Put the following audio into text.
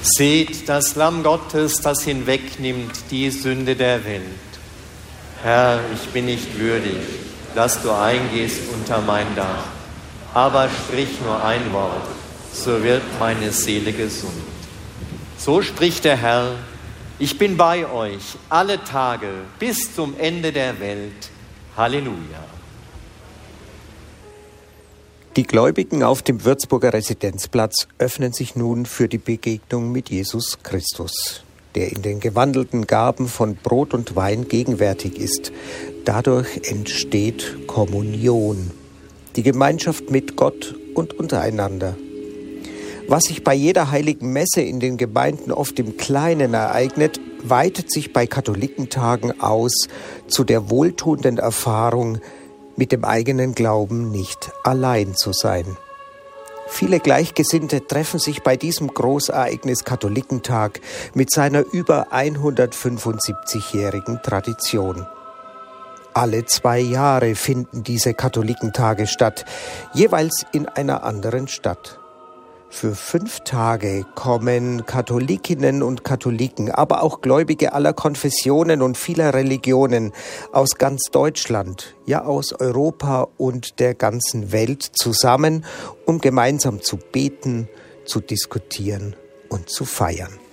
Seht das Lamm Gottes, das hinwegnimmt die Sünde der Welt. Herr, ich bin nicht würdig, dass du eingehst unter mein Dach. Aber sprich nur ein Wort, so wird meine Seele gesund. So spricht der Herr, ich bin bei euch alle Tage bis zum Ende der Welt. Halleluja. Die Gläubigen auf dem Würzburger Residenzplatz öffnen sich nun für die Begegnung mit Jesus Christus, der in den gewandelten Gaben von Brot und Wein gegenwärtig ist. Dadurch entsteht Kommunion, die Gemeinschaft mit Gott und untereinander. Was sich bei jeder heiligen Messe in den Gemeinden oft im Kleinen ereignet, weitet sich bei Katholikentagen aus zu der wohltuenden Erfahrung, mit dem eigenen Glauben nicht allein zu sein. Viele Gleichgesinnte treffen sich bei diesem Großereignis Katholikentag mit seiner über 175-jährigen Tradition. Alle 2 Jahre finden diese Katholikentage statt, jeweils in einer anderen Stadt. Für 5 Tage kommen Katholikinnen und Katholiken, aber auch Gläubige aller Konfessionen und vieler Religionen aus ganz Deutschland, ja aus Europa und der ganzen Welt zusammen, um gemeinsam zu beten, zu diskutieren und zu feiern.